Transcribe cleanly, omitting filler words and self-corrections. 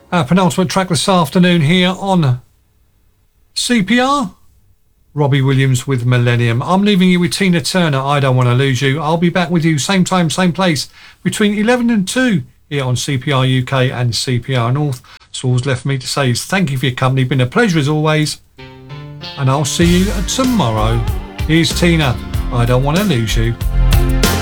Penultimate track this afternoon here on CPR. Robbie Williams with Millennium. I'm leaving you with Tina Turner, I Don't Want to Lose You. I'll be back with you same time, same place between 11 and 2 here on CPR UK and CPR North. So all's left for me to say is thank you for your company. Been a pleasure as always. And I'll see you tomorrow. Here's Tina, I Don't Want to Lose You.